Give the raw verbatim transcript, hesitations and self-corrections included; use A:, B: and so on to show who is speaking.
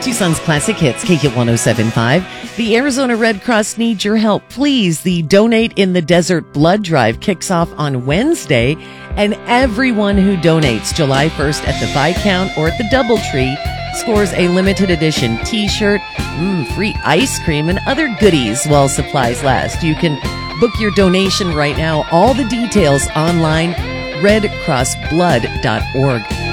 A: Tucson's Classic Hits, K K one oh seven point five. The Arizona Red Cross needs your help. Please, the Donate in the Desert Blood Drive kicks off on Wednesday, and everyone who donates July first at the Viscount or at the Doubletree scores a limited edition t-shirt, mm, free ice cream, and other goodies while supplies last. You can book your donation right now. All the details online, red cross blood dot org.